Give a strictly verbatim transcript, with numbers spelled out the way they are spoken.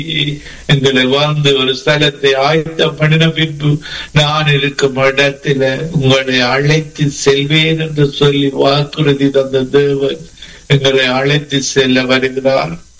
எங்களை வந்து ஒரு ஸ்தலத்தை ஆயத்தம் பண்ணின பின்பு நான் இருக்கும் இடத்துல உங்களை அழைத்து செல்வேன் என்று சொல்லி வாக்குறுதி தந்த தேவன் எங்களை அழைத்து செல்ல வருகிறார்.